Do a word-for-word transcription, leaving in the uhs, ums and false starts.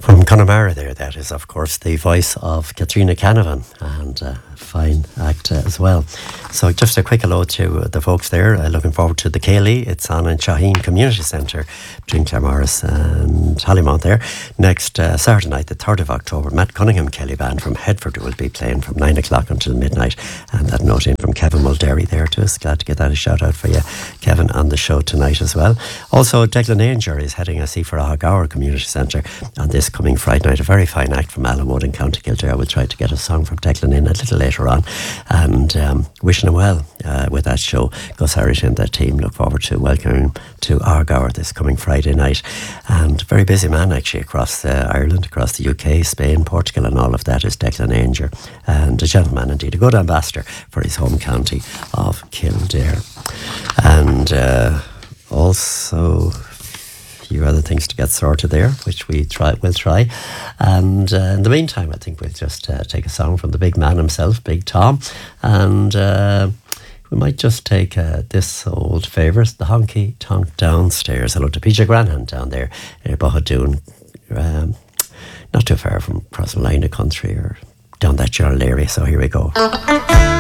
From Connemara there, that is, of course, the voice of Katrina Canavan, and a fine act uh, as well. So just a quick hello to uh, the folks there. Uh, looking forward to the Cayley. It's on in Shaheen Community Centre between Claremorris and Hollymount there. Next uh, Saturday night, the third of October, Matt Cunningham Kelly Band from Headford will be playing from nine o'clock until midnight. And that note in from Kevin Mulderry there to us. Glad to get that a shout out for you, Kevin, on the show tonight as well. Also, Declan Ainger is heading, I see, for Ahagowra Community Centre on this coming Friday night. A very fine act from Allenwood in County Kildare. We'll try to get a song from Declan in a little later on, and um, wishing him well uh, with that show. Gus Harris and their team look forward to welcoming him to Ahagowra this coming Friday night. And very busy man actually across uh, Ireland, across the U K, Spain, Portugal and all of that is Declan Ainger, and a gentleman indeed, a good ambassador for his home county of Kildare. And uh, also few other things to get sorted there, which we try, will try. And uh, in the meantime, I think we'll just uh, take a song from the big man himself, Big Tom, and uh, we might just take uh, this old favourite, the Honky Tonk Downstairs. Hello to P J Granhan down there in Bohadoon, um, not too far from crossing line of country or down that general area. So here we go.